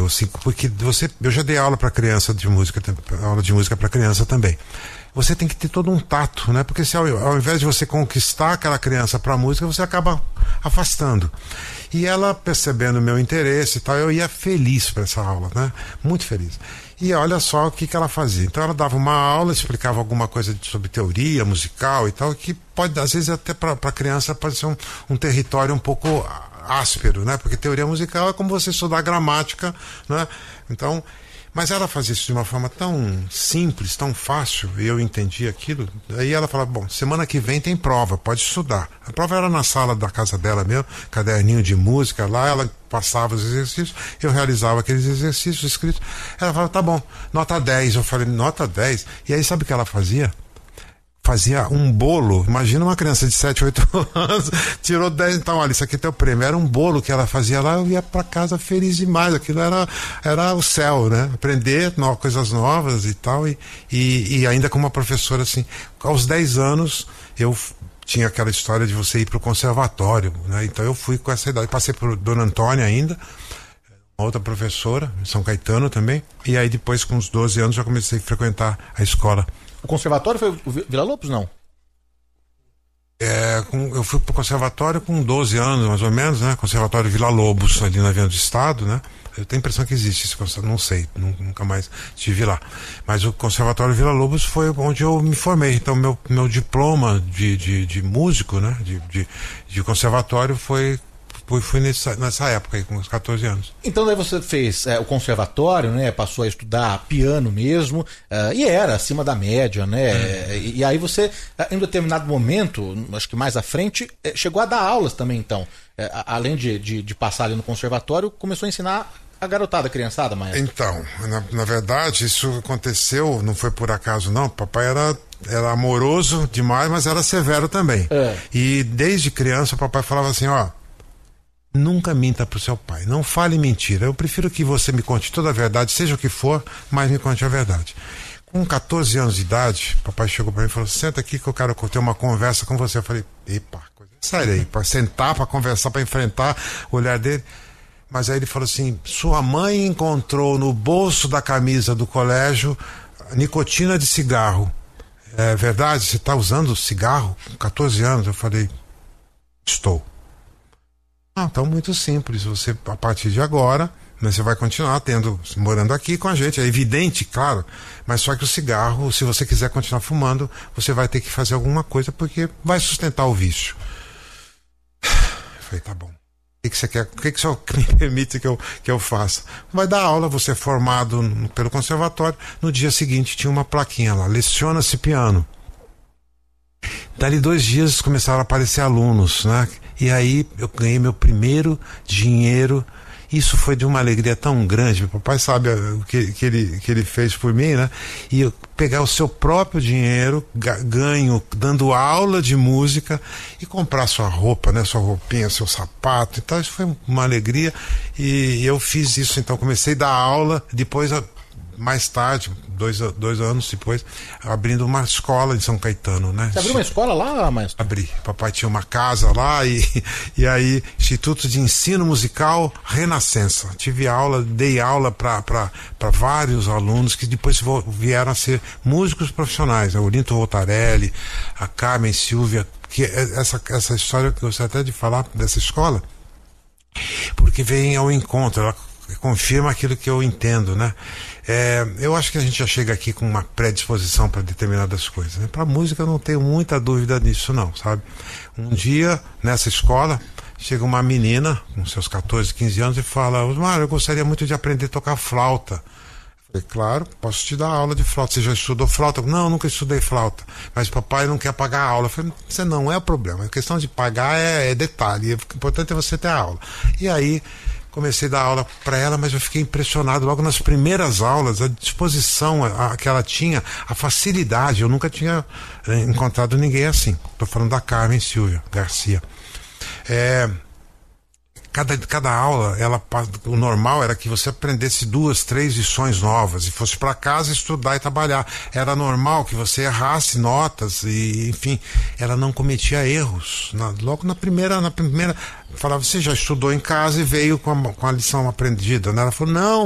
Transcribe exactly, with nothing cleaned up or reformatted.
assim, porque você, eu já dei aula para criança de música, aula de música para criança também. Você tem que ter todo um tato, né? Porque se ao, ao invés de você conquistar aquela criança para a música, você acaba afastando. E ela, percebendo o meu interesse e tal, eu ia feliz para essa aula, né? Muito feliz. E olha só o que, que ela fazia. Então ela dava uma aula, explicava alguma coisa sobre teoria musical e tal, que pode, às vezes, até para a criança pode ser um, um território um pouco áspero, né? Porque teoria musical é como você estudar gramática, né? Então, mas ela fazia isso de uma forma tão simples, tão fácil, e eu entendi aquilo. Aí ela falava, bom, semana que vem tem prova, pode estudar. A prova era na sala da casa dela mesmo, caderninho de música lá, ela passava os exercícios, eu realizava aqueles exercícios escritos. Ela falava, tá bom, nota dez. Eu falei, nota dez? E aí sabe o que ela fazia? Fazia um bolo, imagina uma criança de sete, oito anos, tirou dez, então olha, isso aqui é teu prêmio, era um bolo que ela fazia lá, eu ia pra casa feliz demais, aquilo era, era o céu, né, aprender no, coisas novas e tal, e, e, e ainda com uma professora assim, aos dez anos, eu tinha aquela história de você ir pro conservatório, né, então eu fui com essa idade, passei por Dona Antônia ainda, uma outra professora, em São Caetano também, e aí depois com uns doze anos já comecei a frequentar a escola. O conservatório foi o Vila Lobos, não? É, com, eu fui pro conservatório com doze anos, mais ou menos, né? Conservatório Vila Lobos, ali na Avenida do Estado, né? Eu tenho a impressão que existe esse conservatório, não sei, nunca mais estive lá. Mas o Conservatório Vila Lobos foi onde eu me formei. Então, meu, meu diploma de, de, de músico, né? De, de, de conservatório foi... Fui nessa, nessa época aí, com uns catorze anos. Então daí você fez é, o conservatório, né? Passou a estudar piano mesmo, uh, e era acima da média, né? Hum. E, e aí você, em um determinado momento, acho que mais à frente, chegou a dar aulas também, então. É, além de, de, de passar ali no conservatório, começou a ensinar a garotada, a criançada, Maestro. Então, na, na verdade, isso aconteceu, não foi por acaso não, papai era... era amoroso demais, mas era severo também. É. E desde criança o papai falava assim, ó, nunca minta pro seu pai, não fale mentira, eu prefiro que você me conte toda a verdade, seja o que for, mas me conte a verdade. Com catorze anos de idade, papai chegou para mim e falou, senta aqui que eu quero ter uma conversa com você. Eu falei, epa, coisa séria aí, para sentar, para conversar, para enfrentar o olhar dele. Mas aí ele falou assim, sua mãe encontrou no bolso da camisa do colégio nicotina de cigarro. É verdade? Você está usando cigarro com catorze anos? Eu falei, estou. Ah, então muito simples, você a partir de agora, né, você vai continuar tendo, morando aqui com a gente, é evidente, claro, mas só que o cigarro, se você quiser continuar fumando, você vai ter que fazer alguma coisa porque vai sustentar o vício. Eu falei, tá bom. O que, que você quer? O que, que o senhor me permite que eu, que eu faça? Vai dar aula, você é formado no, pelo conservatório, no dia seguinte tinha uma plaquinha lá, leciona-se piano. Dali dois dias começaram a aparecer alunos, né? E aí eu ganhei meu primeiro dinheiro. Isso foi de uma alegria tão grande. Meu papai sabe o que, que, ele, que ele fez por mim, né? E eu pegar o seu próprio dinheiro, ganho, dando aula de música e comprar sua roupa, né? Sua roupinha, seu sapato. Então isso foi uma alegria. E eu fiz isso, então comecei a dar aula. Depois, mais tarde, dois, dois anos depois, abrindo uma escola em São Caetano, né? Você abriu uma escola lá, Maestro? Abri. Papai tinha uma casa lá e, e aí, Instituto de Ensino Musical Renascença. Tive aula, dei aula para vários alunos que depois vieram a ser músicos profissionais. O Olinto Voltarelli, a Carmen Silvia, que essa, essa história que eu gostaria até de falar dessa escola, porque vem ao encontro, ela confirma aquilo que eu entendo, né? É, eu acho que a gente já chega aqui com uma predisposição para determinadas coisas, né? Para música eu não tenho muita dúvida nisso não, sabe? Um dia, nessa escola, chega uma menina com seus catorze, quinze anos e fala, Osmar, eu gostaria muito de aprender a tocar flauta. Eu falei, claro, posso te dar aula de flauta. Você já estudou flauta? Não, nunca estudei flauta. Mas papai não quer pagar a aula. Eu falei, você não é o problema. A questão de pagar é, é detalhe. O importante é você ter a aula. E aí comecei a dar aula para ela, mas eu fiquei impressionado logo nas primeiras aulas, a disposição a, a, que ela tinha, a facilidade. Eu nunca tinha é, encontrado ninguém assim. Estou falando da Carmen Silvia Garcia. É, cada, cada aula, ela, o normal era que você aprendesse duas, três lições novas e fosse para casa estudar e trabalhar. Era normal que você errasse notas e, enfim, ela não cometia erros. Na, logo na primeira, na primeira, falava, você já estudou em casa e veio com a, com a lição aprendida, né? Ela falou, não,